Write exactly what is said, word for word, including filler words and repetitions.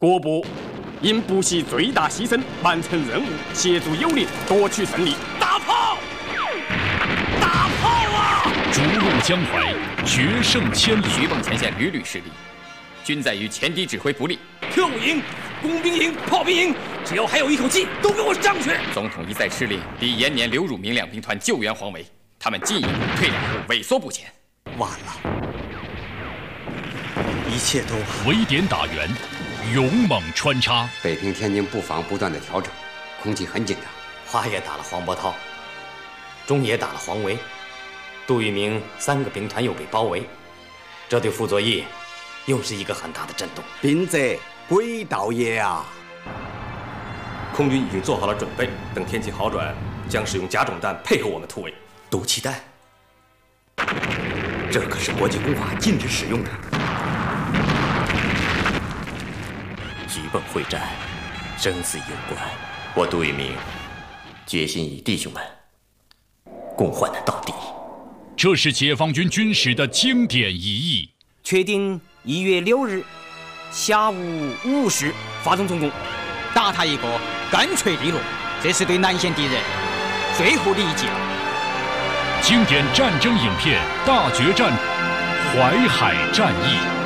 各部应不惜最大牺牲，完成任务，协助友邻夺取胜利。 大炮！大炮啊！ 逐鹿江淮，决胜千里。 徐蚌前线屡屡失利，均在于前敌指挥不力。 特务营、工兵营、炮兵营，只要还有一口气，都给我上去！ 总统一再施令，逼延年、刘汝明两兵团救援黄维，他们进一步退两步，萎缩不前。 完了，一切都完。 围点打援，勇猛穿插。 北平、天津布防不断的调整，空气很紧张。 华也打了黄伯韬，中也打了黄维，杜聿明三个兵团又被包围，这对傅作义又是一个很大的震动。 兵在鬼道也啊！ 空军已经做好了准备，等天气好转，将使用甲种弹配合我们突围。 毒气弹，这可是国际公法禁止使用的。 徐蚌会战，生死攸关，我杜聿明决心与弟兄们共患难到底。 这是解放军军史的经典一役。 确定一月六日下午五时发动总攻，打他一个干脆利落，这是对南线敌人最后的一击了。 经典战争影片《大决战》，淮海战役。